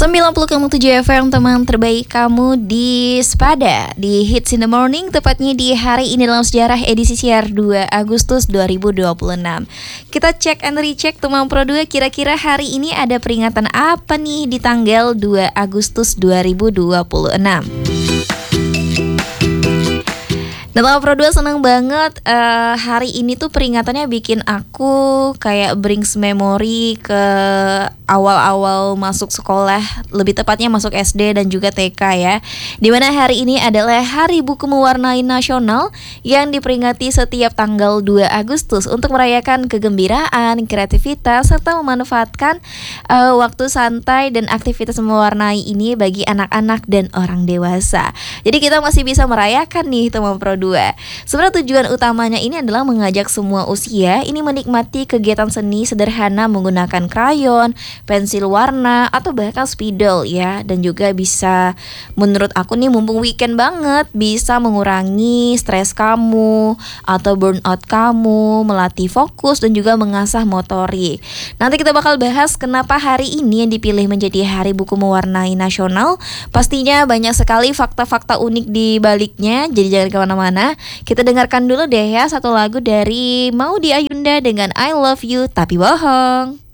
90,7 FM, teman terbaik kamu di Spada, di Hits in the Morning, tepatnya di hari ini dalam sejarah edisi siar 2 Agustus 2026. Kita cek and recheck teman Pro 2, kira-kira hari ini ada peringatan apa nih di tanggal 2 Agustus 2026. Dan Teman Pro 2 seneng banget, hari ini tuh peringatannya bikin aku kayak brings memory ke awal-awal masuk sekolah, lebih tepatnya masuk SD dan juga TK ya. Dimana hari ini adalah Hari Buku Mewarnai Nasional yang diperingati setiap tanggal 2 Agustus untuk merayakan kegembiraan, kreativitas, serta memanfaatkan waktu santai dan aktivitas mewarnai ini bagi anak-anak dan orang dewasa. Jadi kita masih bisa merayakan nih teman Pro 2. Sebenarnya tujuan utamanya ini adalah mengajak semua usia ini menikmati kegiatan seni sederhana menggunakan krayon, pensil warna, atau bahkan spidol ya. Dan juga bisa, menurut aku nih mumpung weekend banget, bisa mengurangi stres kamu atau burnout kamu, melatih fokus dan juga mengasah motorik. Nanti kita bakal bahas kenapa hari ini yang dipilih menjadi Hari Buku Mewarnai Nasional. Pastinya banyak sekali fakta-fakta unik di baliknya, jadi jangan kemana-mana. Kita dengarkan dulu deh ya satu lagu dari Maudy Ayunda dengan I Love You Tapi Bohong.